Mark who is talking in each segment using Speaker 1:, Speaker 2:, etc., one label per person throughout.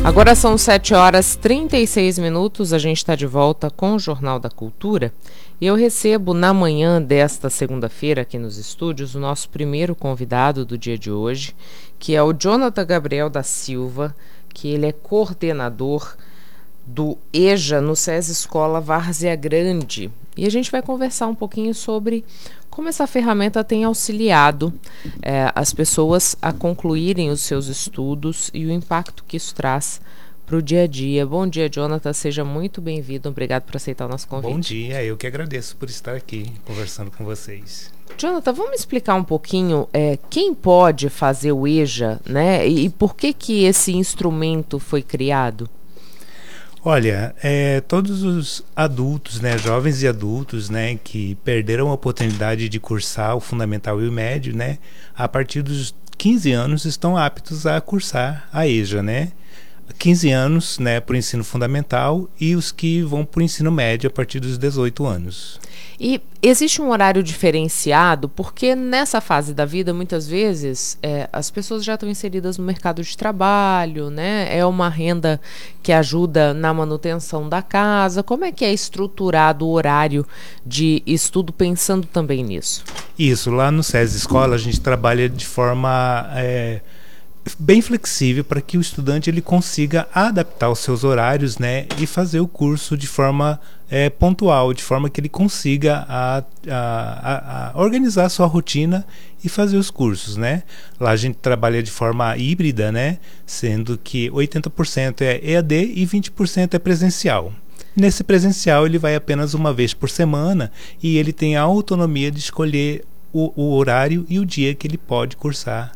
Speaker 1: Agora são 7h36, a gente está de volta com o Jornal da Cultura e eu recebo na manhã desta segunda-feira aqui nos estúdios o nosso primeiro convidado do dia de hoje, que é o Jonathan Gabriel da Silva, que ele é coordenador do EJA no SESI Escola Várzea Grande. E a gente vai conversar um pouquinho sobre como essa ferramenta tem auxiliado as pessoas a concluírem os seus estudos e o impacto que isso traz para o dia a dia. Bom dia, Jonathan, seja muito bem-vindo, obrigado por aceitar o nosso convite.
Speaker 2: Bom dia, eu que agradeço por estar aqui conversando com vocês.
Speaker 1: Jonathan, vamos explicar um pouquinho quem pode fazer o EJA, né? E por que esse instrumento foi criado?
Speaker 2: Olha, todos os adultos, né, jovens e adultos, né, que perderam a oportunidade de cursar o fundamental e o médio, né, a partir dos 15 anos estão aptos a cursar a EJA, né? 15 anos, né, para o ensino fundamental e os que vão para o ensino médio a partir dos 18 anos.
Speaker 1: E existe um horário diferenciado, porque nessa fase da vida, muitas vezes, as pessoas já estão inseridas no mercado de trabalho, né? É uma renda que ajuda na manutenção da casa. Como é que é estruturado o horário de estudo pensando também nisso?
Speaker 2: Isso, lá no SESI Escola a gente trabalha de forma bem flexível para que o estudante ele consiga adaptar os seus horários, né, e fazer o curso de forma pontual, de forma que ele consiga organizar a sua rotina e fazer os cursos, né. Lá a gente trabalha de forma híbrida, né, sendo que 80% é EAD e 20% é presencial. Nesse presencial ele vai apenas uma vez por semana e ele tem a autonomia de escolher o horário e o dia que ele pode cursar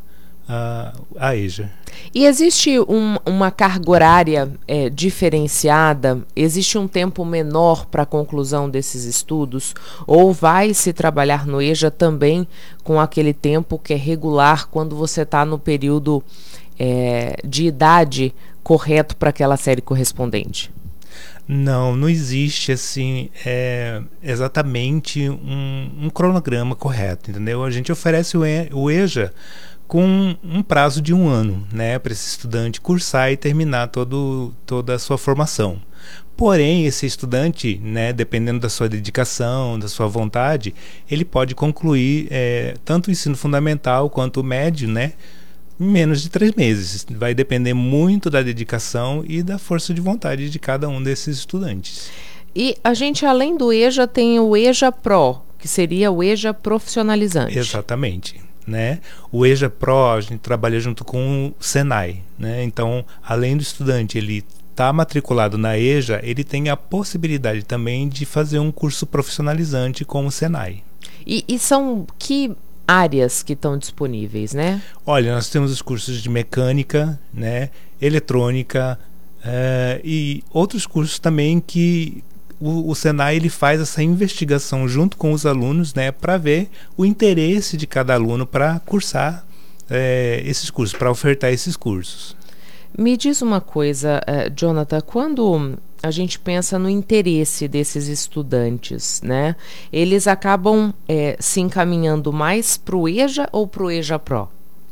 Speaker 2: a EJA.
Speaker 1: E existe uma carga horária diferenciada? Existe um tempo menor para a conclusão desses estudos? Ou vai se trabalhar no EJA também com aquele tempo que é regular quando você está no período de idade correto para aquela série correspondente?
Speaker 2: Não existe assim exatamente um cronograma correto, entendeu? A gente oferece o EJA com um prazo de 1 ano, né, para esse estudante cursar e terminar toda a sua formação. Porém, esse estudante, né, dependendo da sua dedicação, da sua vontade, ele pode concluir tanto o ensino fundamental quanto o médio, né, em menos de 3 meses. Vai depender muito da dedicação e da força de vontade de cada um desses estudantes.
Speaker 1: E a gente, além do EJA, tem o EJA Pro, que seria o EJA profissionalizante.
Speaker 2: Exatamente. Né? O EJA Pro a gente trabalha junto com o Senai, né? Então, além do estudante ele estar matriculado na EJA, ele tem a possibilidade também de fazer um curso profissionalizante com o Senai.
Speaker 1: E são que áreas que estão disponíveis, né?
Speaker 2: Olha, nós temos os cursos de mecânica, né, eletrônica e outros cursos também que o Senai ele faz essa investigação junto com os alunos, né, para ver o interesse de cada aluno para cursar esses cursos, para ofertar esses cursos.
Speaker 1: Me diz uma coisa, Jonathan, quando a gente pensa no interesse desses estudantes, né, eles acabam se encaminhando mais para o EJA ou para o EJA Pro?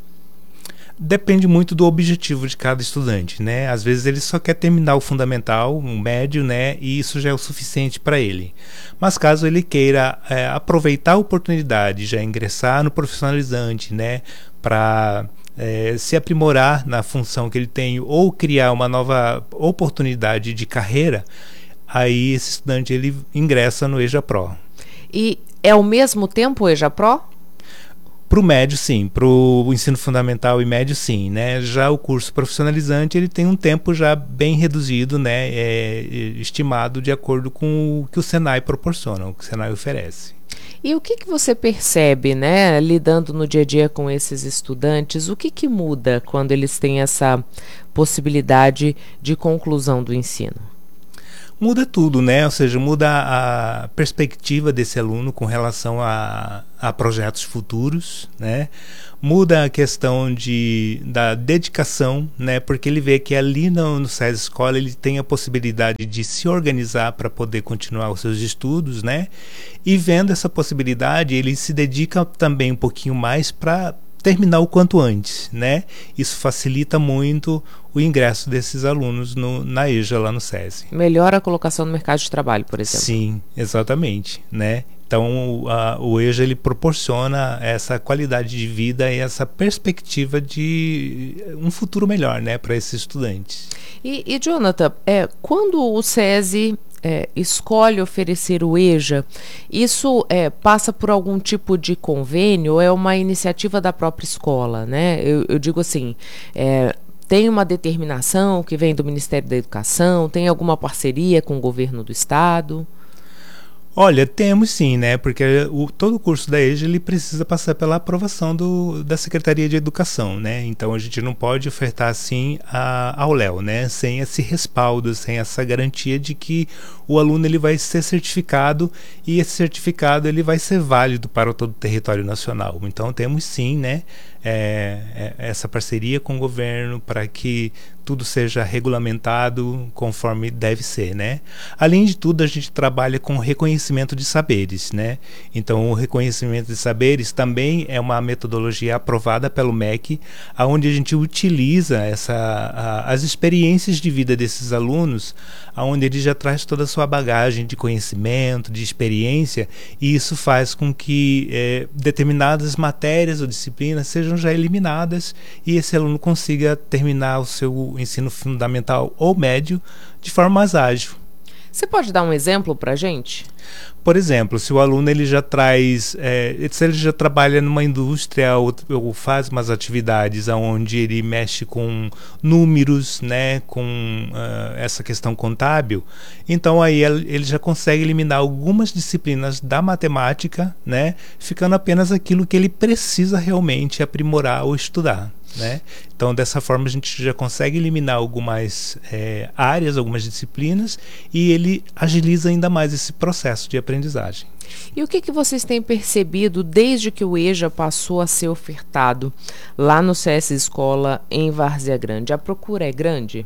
Speaker 2: Depende muito do objetivo de cada estudante, né? Às vezes ele só quer terminar o fundamental, o médio, né? E isso já é o suficiente para ele. Mas caso ele queira aproveitar a oportunidade, já ingressar no profissionalizante, né? Para se aprimorar na função que ele tem ou criar uma nova oportunidade de carreira, aí esse estudante ele ingressa no EJA Pro.
Speaker 1: E é ao mesmo tempo o EJA Pro?
Speaker 2: Para o médio, sim. Para o ensino fundamental e médio, sim, né? Já o curso profissionalizante ele tem um tempo já bem reduzido, né? Estimado de acordo com o que o Senai proporciona, o que o Senai oferece.
Speaker 1: E o que você percebe, né, lidando no dia a dia com esses estudantes? O que muda quando eles têm essa possibilidade de conclusão do ensino?
Speaker 2: Muda tudo, né? Ou seja, muda a perspectiva desse aluno com relação a projetos futuros, né? Muda a questão da dedicação, né? Porque ele vê que ali no SESI Escola ele tem a possibilidade de se organizar para poder continuar os seus estudos, né? E vendo essa possibilidade, ele se dedica também um pouquinho mais para terminar o quanto antes, né? Isso facilita muito o ingresso desses alunos na EJA lá no SESI.
Speaker 1: Melhora a colocação no mercado de trabalho, por exemplo.
Speaker 2: Sim, exatamente, né? Então o EJA ele proporciona essa qualidade de vida e essa perspectiva de um futuro melhor, né, para esses estudantes.
Speaker 1: E Jonathan, quando o SESI escolhe oferecer o EJA, isso passa por algum tipo de convênio ou é uma iniciativa da própria escola, né? Eu digo assim, tem uma determinação que vem do Ministério da Educação, tem alguma parceria com o governo do estado?
Speaker 2: Olha, temos sim, né? Porque todo o curso da EJA ele precisa passar pela aprovação da Secretaria de Educação, né? Então a gente não pode ofertar assim ao léu, né? Sem esse respaldo, sem essa garantia de que o aluno ele vai ser certificado e esse certificado ele vai ser válido para todo o território nacional. Então temos sim, né? Essa parceria com o governo para que tudo seja regulamentado conforme deve ser, né? Além de tudo, a gente trabalha com reconhecimento de saberes, né? Então, o reconhecimento de saberes também é uma metodologia aprovada pelo MEC, onde a gente utiliza as experiências de vida desses alunos, onde ele já traz toda a sua bagagem de conhecimento, de experiência, e isso faz com que determinadas matérias ou disciplinas sejam já eliminadas e esse aluno consiga terminar o seu ensino fundamental ou médio de forma mais ágil.
Speaker 1: Você pode dar um exemplo para a gente?
Speaker 2: Por exemplo, se o aluno ele já traz, se ele já trabalha numa indústria ou faz umas atividades onde ele mexe com números, né, com essa questão contábil, então aí ele já consegue eliminar algumas disciplinas da matemática, né, ficando apenas aquilo que ele precisa realmente aprimorar ou estudar. Né? Então dessa forma a gente já consegue eliminar algumas áreas, algumas disciplinas e ele agiliza ainda mais esse processo de aprendizagem.
Speaker 1: E o que vocês têm percebido desde que o EJA passou a ser ofertado lá no SESI Escola em Várzea Grande? A procura é grande?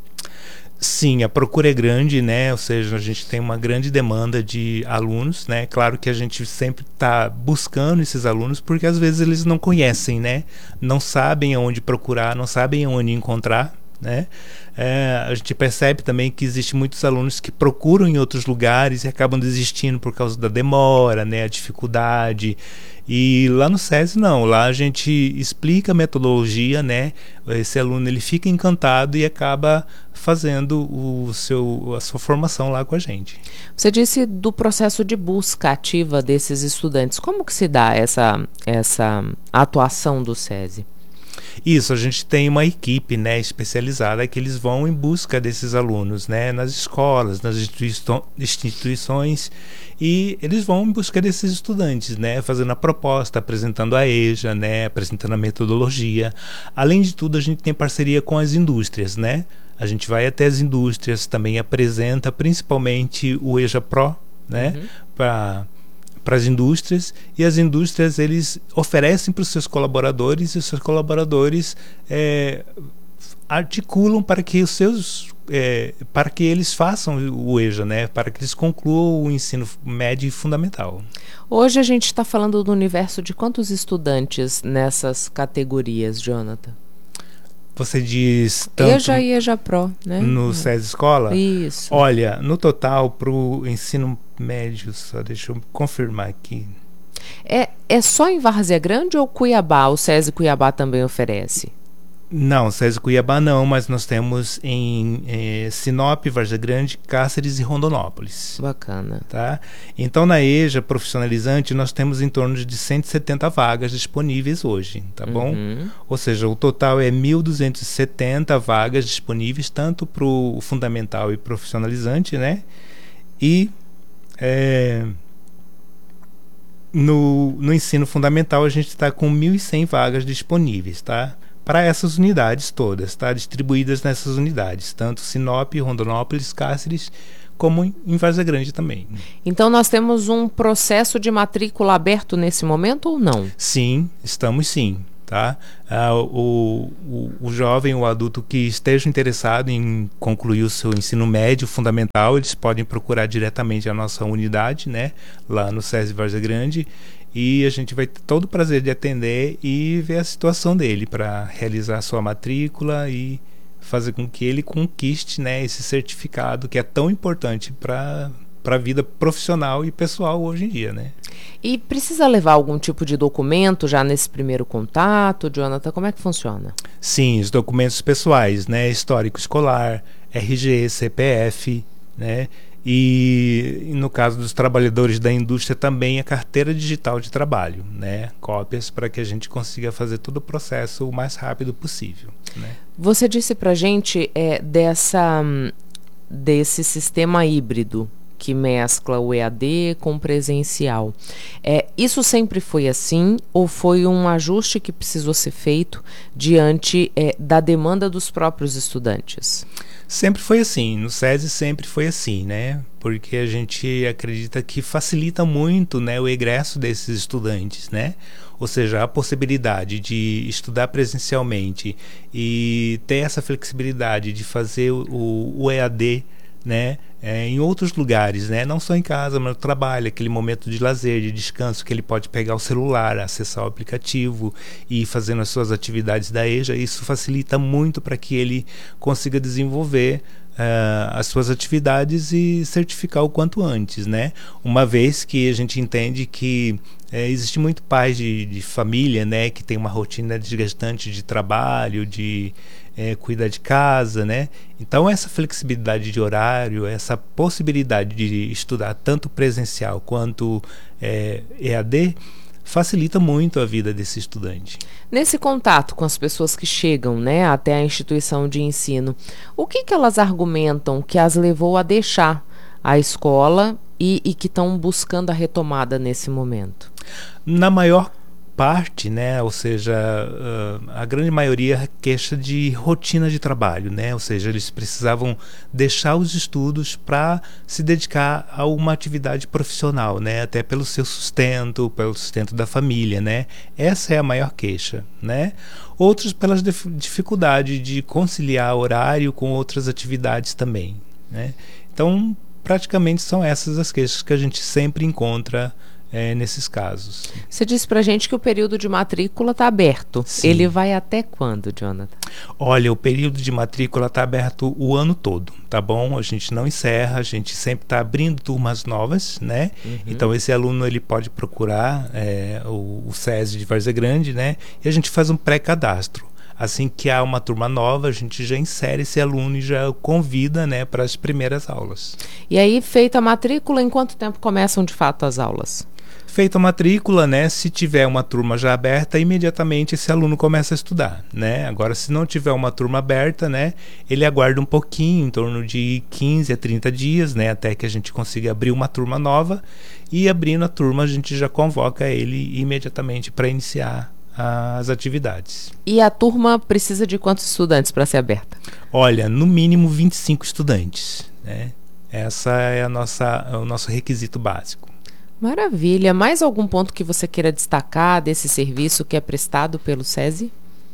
Speaker 2: Sim, a procura é grande, né? Ou seja, a gente tem uma grande demanda de alunos, né? Claro que a gente sempre está buscando esses alunos porque às vezes eles não conhecem, né? Não sabem aonde procurar, não sabem aonde encontrar, né? A gente percebe também que existe muitos alunos que procuram em outros lugares e acabam desistindo por causa da demora, né? A dificuldade. E lá no SESI não, lá a gente explica a metodologia, né? Esse aluno ele fica encantado e acaba fazendo a sua formação lá com a gente.
Speaker 1: Você disse do processo de busca ativa desses estudantes. Como que se dá essa atuação do SESI?
Speaker 2: Isso, a gente tem uma equipe, né, especializada que eles vão em busca desses alunos, né, nas escolas, nas instituições e eles vão em busca desses estudantes, né, fazendo a proposta, apresentando a EJA, né, apresentando a metodologia. Além de tudo, a gente tem parceria com as indústrias, né, a gente vai até as indústrias, também apresenta principalmente o EJA Pro, né, para as indústrias, e as indústrias eles oferecem para os seus colaboradores e os seus colaboradores articulam para que para que eles façam o EJA, né, para que eles concluam o ensino médio e fundamental.
Speaker 1: Hoje a gente está falando do universo de quantos estudantes nessas categorias, Jonathan?
Speaker 2: Você diz tanto
Speaker 1: EJA e EJA Pro, né?
Speaker 2: No SESI Escola?
Speaker 1: Isso.
Speaker 2: Olha, no total para o ensino médio, só deixa eu confirmar aqui.
Speaker 1: É só em Várzea Grande ou Cuiabá? O SESI Cuiabá também oferece?
Speaker 2: Não, SESI Cuiabá não, mas nós temos em Sinop, Várzea Grande, Cáceres e Rondonópolis.
Speaker 1: Bacana.
Speaker 2: Tá? Então na EJA profissionalizante nós temos em torno de 170 vagas disponíveis hoje, tá bom? Ou seja, o total é 1.270 vagas disponíveis tanto para o fundamental e profissionalizante, né? E no ensino fundamental a gente está com 1.100 vagas disponíveis, tá? Para essas unidades todas, tá? Distribuídas nessas unidades, tanto Sinop, Rondonópolis, Cáceres, como em Várzea Grande também.
Speaker 1: Então nós temos um processo de matrícula aberto nesse momento ou não?
Speaker 2: Sim, estamos sim. tá? O jovem, o adulto que esteja interessado em concluir o seu ensino médio fundamental, eles podem procurar diretamente a nossa unidade, né? Lá no SESI Várzea Grande, e a gente vai ter todo o prazer de atender e ver a situação dele para realizar a sua matrícula e fazer com que ele conquiste, né, esse certificado que é tão importante para a vida profissional e pessoal hoje em dia, né?
Speaker 1: E precisa levar algum tipo de documento já nesse primeiro contato, Jonathan? Como é que funciona?
Speaker 2: Sim, os documentos pessoais, né? Histórico escolar, RG, CPF, né? E no caso dos trabalhadores da indústria também a carteira digital de trabalho, né? Cópias para que a gente consiga fazer todo o processo o mais rápido possível, né?
Speaker 1: Você disse pra gente desse sistema híbrido que mescla o EAD com o presencial. Isso sempre foi assim ou foi um ajuste que precisou ser feito diante da demanda dos próprios estudantes?
Speaker 2: Sempre foi assim, no SESI sempre foi assim, né? Porque a gente acredita que facilita muito, né, o egresso desses estudantes, né? Ou seja, a possibilidade de estudar presencialmente e ter essa flexibilidade de fazer o EAD, né, em outros lugares, né, não só em casa, mas no trabalho, aquele momento de lazer, de descanso, que ele pode pegar o celular, acessar o aplicativo e ir fazendo as suas atividades da EJA. Isso facilita muito para que ele consiga desenvolver as suas atividades e certificar o quanto antes, né? Uma vez que a gente entende que existe muito pais de família, né, que tem uma rotina desgastante de trabalho, de cuidar de casa, né? Então essa flexibilidade de horário, essa possibilidade de estudar tanto presencial quanto EAD facilita muito a vida desse estudante.
Speaker 1: Nesse contato com as pessoas que chegam, né, até a instituição de ensino, o que elas argumentam que as levou a deixar a escola e que estão buscando a retomada nesse momento?
Speaker 2: Na maior parte, né, ou seja, a grande maioria queixa de rotina de trabalho, né, ou seja, eles precisavam deixar os estudos para se dedicar a uma atividade profissional, né, até pelo seu sustento, pelo sustento da família, né, essa é a maior queixa, né. Outros pela dificuldade de conciliar horário com outras atividades também, né. Então, praticamente são essas as queixas que a gente sempre encontra nesses casos.
Speaker 1: Você disse pra gente que o período de matrícula está aberto.
Speaker 2: Sim.
Speaker 1: Ele vai até quando, Jonathan?
Speaker 2: Olha, o período de matrícula está aberto o ano todo, tá bom? A gente não encerra, a gente sempre está abrindo turmas novas, né? Uhum. Então esse aluno ele pode procurar o SESI de Várzea Grande, né? E a gente faz um pré-cadastro. Assim que há uma turma nova, a gente já insere esse aluno e já convida, né, para as primeiras aulas.
Speaker 1: E aí, feita a matrícula, em quanto tempo começam de fato as aulas?
Speaker 2: Feita a matrícula, né, se tiver uma turma já aberta, imediatamente esse aluno começa a estudar, né? Agora, se não tiver uma turma aberta, né, ele aguarda um pouquinho, em torno de 15 a 30 dias, né, até que a gente consiga abrir uma turma nova, e abrindo a turma a gente já convoca ele imediatamente para iniciar as atividades.
Speaker 1: E a turma precisa de quantos estudantes para ser aberta?
Speaker 2: Olha, no mínimo 25 estudantes, né? Essa é o nosso requisito básico.
Speaker 1: Maravilha. Mais algum ponto que você queira destacar desse serviço que é prestado pelo SESI?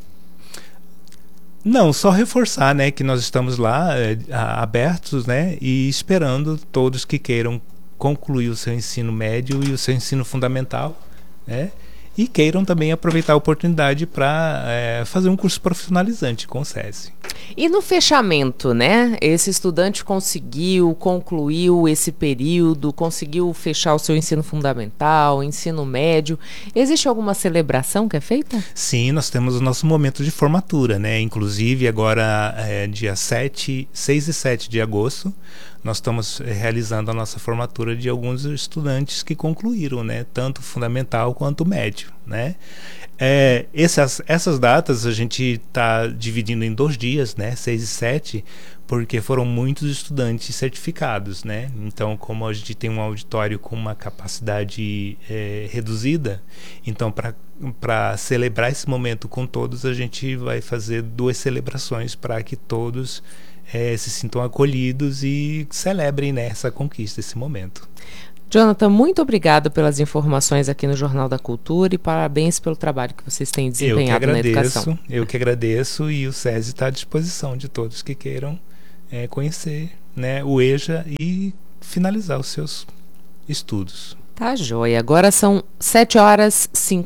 Speaker 2: Não, só reforçar, né, que nós estamos lá abertos, né, e esperando todos que queiram concluir o seu ensino médio e o seu ensino fundamental, né, e queiram também aproveitar a oportunidade para fazer um curso profissionalizante com o SESI.
Speaker 1: E no fechamento, né? Esse estudante concluiu esse período, conseguiu fechar o seu ensino fundamental, ensino médio. Existe alguma celebração que é feita?
Speaker 2: Sim, nós temos o nosso momento de formatura, né? Inclusive agora dia 6 e 7 de agosto, nós estamos realizando a nossa formatura de alguns estudantes que concluíram, né? Tanto o fundamental quanto o médio, né? Essas datas a gente está dividindo em 2 dias, né? 6 e 7, porque foram muitos estudantes certificados, né? Então, como a gente tem um auditório com uma capacidade reduzida, então para celebrar esse momento com todos, a gente vai fazer 2 celebrações para que todos se sintam acolhidos e celebrem, né, essa conquista, esse momento.
Speaker 1: Jonathan, muito obrigado pelas informações aqui no Jornal da Cultura e parabéns pelo trabalho que vocês têm desempenhado na educação.
Speaker 2: Eu que agradeço, e o SESI está à disposição de todos que queiram conhecer, né, o EJA e finalizar os seus estudos.
Speaker 1: Tá joia. Agora são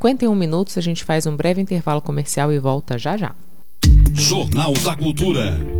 Speaker 1: 7h51. A gente faz um breve intervalo comercial e volta já já.
Speaker 3: Jornal da Cultura.